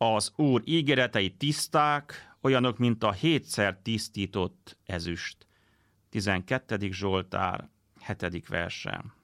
Az Úr ígéretei tiszták, olyanok, mint a 7-szer tisztított ezüst. 12. Zsoltár, 7. verse.